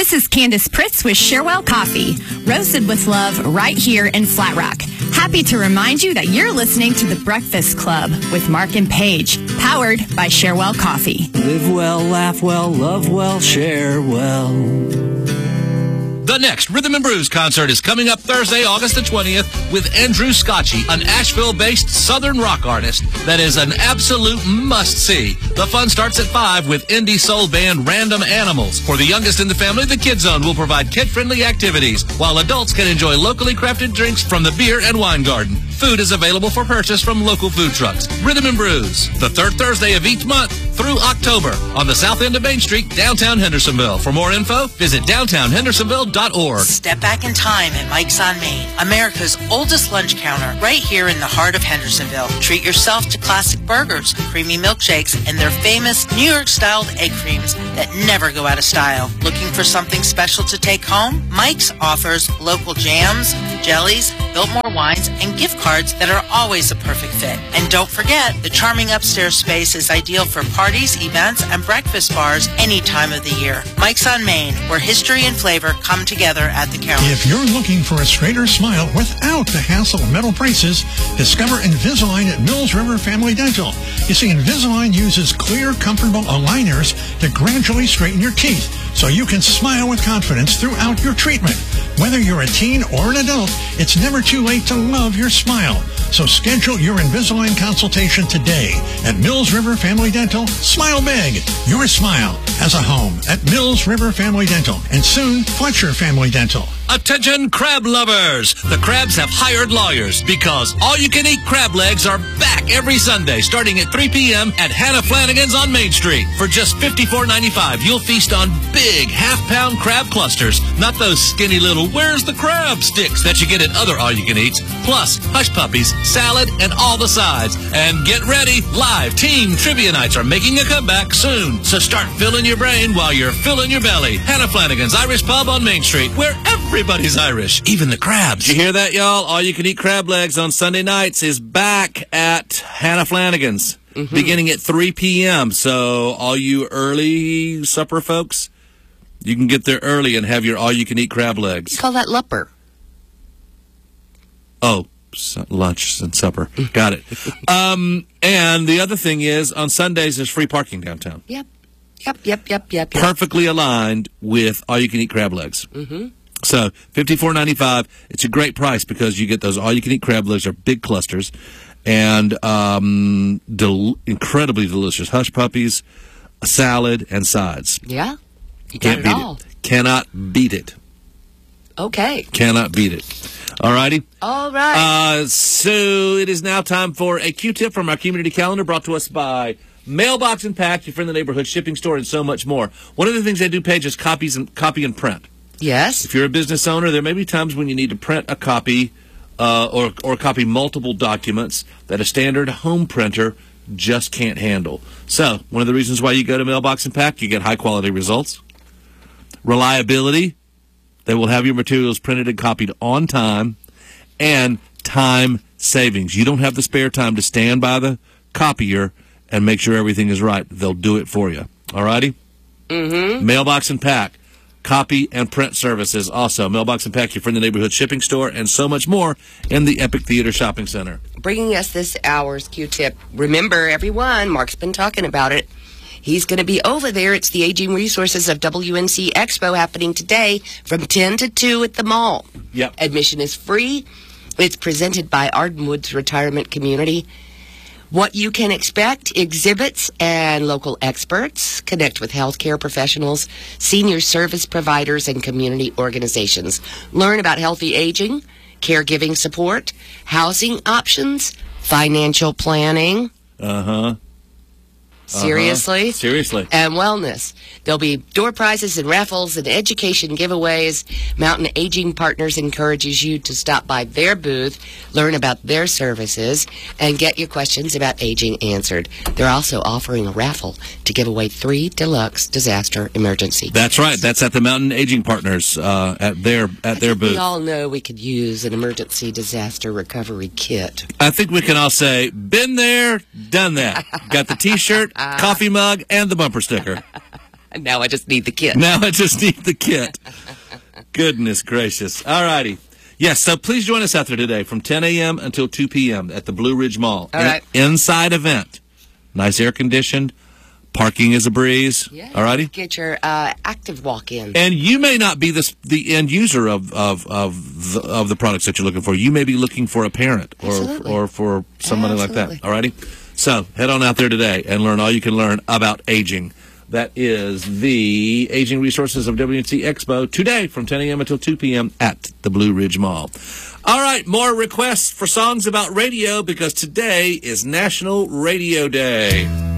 This is Candace Pritz with Sherwell Coffee, roasted with love right here in Flat Rock. Happy to remind you that you're listening to The Breakfast Club with Mark and Paige, powered by Sherwell Coffee. Live well, laugh well, love well, share well. The next Rhythm and Brews concert is coming up Thursday, August the 20th with Andrew Scotchy, an Asheville-based Southern rock artist that is an absolute must-see. The fun starts at 5 with indie soul band Random Animals. For the youngest in the family, the Kid Zone will provide kid-friendly activities, while adults can enjoy locally crafted drinks from the Beer and Wine Garden. Food is available for purchase from local food trucks. Rhythm and Brews, the third Thursday of each month through October on the south end of Main Street, downtown Hendersonville. For more info, visit downtownhendersonville.org. Step back in time at Mike's on Main, America's oldest lunch counter, right here in the heart of Hendersonville. Treat yourself to classic burgers, creamy milkshakes, and their famous New York-styled egg creams that never go out of style. Looking for something special to take home? Mike's offers local jams, jellies, Biltmore wines, and gift cards that are always a perfect fit. And don't forget, the charming upstairs space is ideal for parties, events, and breakfast bars any time of the year. Mike's on Main, where history and flavor come together at the counter. If you're looking for a straighter smile without the hassle of metal braces, discover Invisalign at Mills River Family Dental. You see, Invisalign uses clear, comfortable aligners to gradually straighten your teeth so you can smile with confidence throughout your treatment. Whether you're a teen or an adult, it's never too late to love your smile. So schedule your Invisalign consultation today at Mills River Family Dental. Smile big. Your smile has a home at Mills River Family Dental and soon Fletcher Family Dental. Attention crab lovers! The Crabs have hired lawyers because all-you-can-eat crab legs are back every Sunday starting at 3 p.m. at Hannah Flanagan's on Main Street. For just $54.95, you'll feast on big half-pound crab clusters, not those skinny little where's the crab sticks that you get at other all-you-can-eats, plus hush puppies, salad, and all the sides. And get ready, live team trivia nights are making a comeback soon, so start filling your brain while you're filling your belly. Hannah Flanagan's Irish Pub on Main Street, where everybody's Irish, even the crabs. Did you hear that, y'all? All-you-can-eat crab legs on Sunday nights is back at Hannah Flanagan's, beginning at 3 p.m. So all you early supper folks, you can get there early and have your all-you-can-eat crab legs. You call that lupper. Oh, lunch and supper. Got it. And the other thing is, on Sundays, there's free parking downtown. Yep. Perfectly aligned with all-you-can-eat crab legs. So, $54.95. It's a great price because you get those all-you-can-eat crab legs. Are big clusters and incredibly delicious hush puppies, a salad, and sides. Yeah, you got it all. Cannot beat it. Okay. Cannot beat it. All righty. All right. So it is now time for a Q-tip from our community calendar, brought to us by Mailbox and Pack, your friendly neighborhood shipping store, and so much more. One of the things they do, Paige, is copy and print. Yes. If you're a business owner, there may be times when you need to print a copy or copy multiple documents that a standard home printer just can't handle. So one of the reasons why you go to Mailbox and Pack, you get high-quality results, reliability. They will have your materials printed and copied on time, and time savings. You don't have the spare time to stand by the copier and make sure everything is right. They'll do it for you. All righty? Mailbox and Pack. Copy and print services. Also, Mailbox and Pack, your friendly neighborhood shipping store, and so much more in the Epic Theater Shopping Center. Bringing us this hour's Q-tip. Remember, everyone, Mark's been talking about it. He's going to be over there. It's the Aging Resources of WNC Expo happening today from 10 to 2 at the mall. Yep. Admission is free. It's presented by Ardenwood's Retirement Community. What you can expect, exhibits and local experts. Connect with healthcare professionals, senior service providers, and community organizations. Learn about healthy aging, caregiving support, housing options, financial planning. Seriously? Seriously. And wellness. There'll be door prizes and raffles and education giveaways. Mountain Aging Partners encourages you to stop by their booth, learn about their services, and get your questions about aging answered. They're also offering a raffle to give away 3 deluxe disaster emergency kits. That's right. That's at the Mountain Aging Partners at their booth. We all know we could use an emergency disaster recovery kit. I think we can all say, been there, done that. Got the T-shirt, coffee mug, and the bumper sticker. Now I just need the kit. Now I just need the kit. Goodness gracious. All righty. Yes, so please join us out there today from 10 a.m. until 2 p.m. at the Blue Ridge Mall. All right. Inside event. Nice air conditioned. Parking is a breeze. Yeah. All righty. Get your active walk-in. And you may not be the end user of the products that you're looking for. You may be looking for a parent or for somebody like that. All righty. So head on out there today and learn all you can learn about aging. That is the Aging Resources of WNC Expo today from 10 a.m. until 2 p.m. at the Blue Ridge Mall. All right, more requests for songs about radio because today is National Radio Day.